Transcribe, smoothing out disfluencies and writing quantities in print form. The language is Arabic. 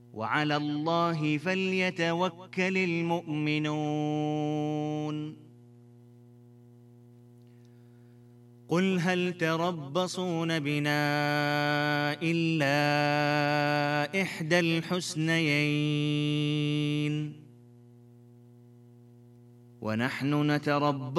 وعلى الله فليتوكل المؤمنون. قل هل تربصون بنا إلا إحدى الحسنيين ونحن نتربص